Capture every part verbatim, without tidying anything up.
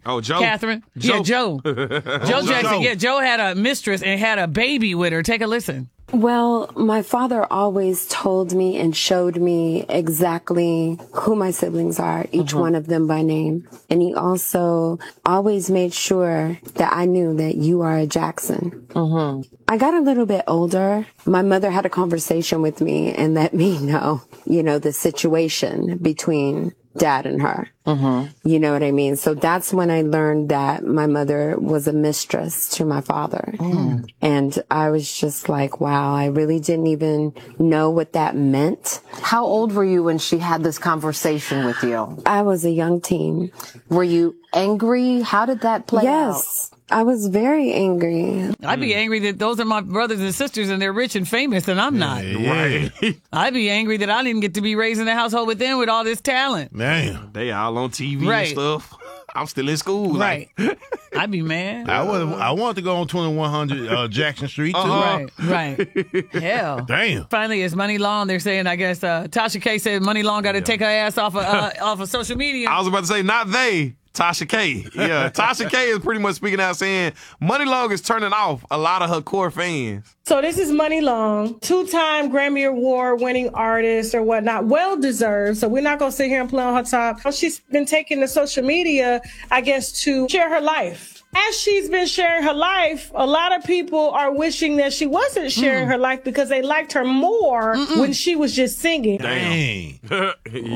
Oh, Joe? Catherine? Joe? Yeah, Joe. Joe Jackson. Yeah, Joe had a mistress and had a baby with her. Take a listen. Well, my father always told me and showed me exactly who my siblings are, each Mm-hmm. one of them by name. And he also always made sure that I knew that you are a Jackson. Mm-hmm. I got a little bit older. My mother had a conversation with me and let me know, you know, the situation between Dad and her. Mm-hmm. You know what I mean? So that's when I learned that my mother was a mistress to my father. Mm. And I was just like, wow, I really didn't even know what that meant. How old were you when she had this conversation with you? I was a young teen. Were you angry? How did that play out? Yes. I was very angry. I'd be angry that those are my brothers and sisters and they're rich and famous and I'm not. Right. I'd be angry that I didn't get to be raised in a household with them with all this talent. Man. They all on T V Right. and stuff. I'm still in school. Right. Like, I'd be mad. I was, I wanted to go on twenty-one hundred uh, Jackson Street, too. Uh-huh. Right, right. Hell. Damn. Finally, it's Money Long. They're saying, I guess, uh, Tasha K said Money Long got to take her ass off of, uh, off of social media. I was about to say, not they. Tasha K. Yeah, Tasha K is pretty much speaking out saying Money Long is turning off a lot of her core fans. So this is Money Long, two-time Grammy Award-winning artist or whatnot, well-deserved. So we're not going to sit here and play on her top. She's been taking to social media, I guess, to share her life. As she's been sharing her life, a lot of people are wishing that she wasn't sharing mm. her life because they liked her more Mm-mm. when she was just singing. Dang. yeah.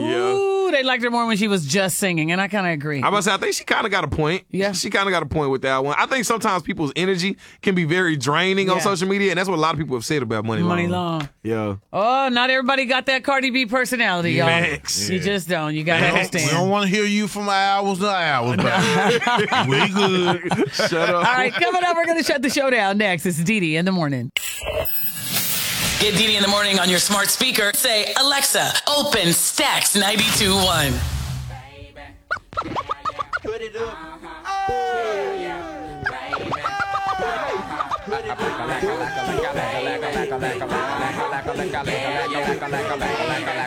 Ooh, they liked her more when she was just singing, and I kind of agree. I about to say, I think she kind of got a point. Yeah. She kind of got a point with that one. I think sometimes people's energy can be very draining yeah. on social media, and that's what a lot of people have said about Money Long. Money Long. Yeah. Oh, not everybody got that Cardi B personality, y'all. Max. You Yeah. just don't. You got to understand. We don't want to hear you from hours to hours, but we good. Shut up. All right, coming up, we're going to shut the show down next. It's Dee Dee in the morning. Get Dee Dee in the morning on your smart speaker. Say, Alexa, open Stacks ninety-two point one. Put it up. Oh, yeah.